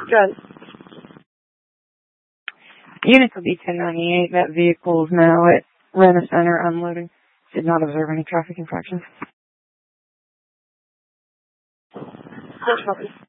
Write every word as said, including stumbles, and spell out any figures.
Good. Units will be ten ninety-eight. That vehicle is now at Rena Center unloading. Did not observe any traffic infractions. Push button.